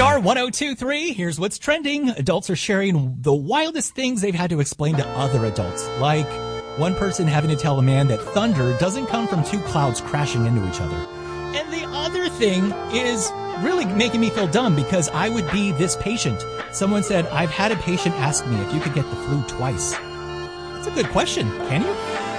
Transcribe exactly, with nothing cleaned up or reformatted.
Star one oh two point three, here's what's trending. Adults are sharing the wildest things they've had to explain to other adults. Like one person having to tell a man that thunder doesn't come from two clouds crashing into each other. And the other thing is really making me feel dumb because I would be this patient. Someone said, I've had a patient ask me if you could get the flu twice. That's a good question. Can you?